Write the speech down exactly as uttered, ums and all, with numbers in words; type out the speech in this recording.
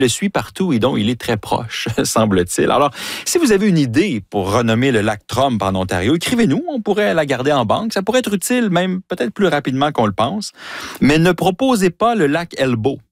le suit partout et dont il est très proche, semble-t-il. Alors, si vous avez une idée pour renommer le lac Trump en Ontario, écrivez-nous, on pourrait la garder en banque. Ça pourrait être utile, même peut-être plus rapidement qu'on le pense. Mais ne proposez pas le lac Elbow.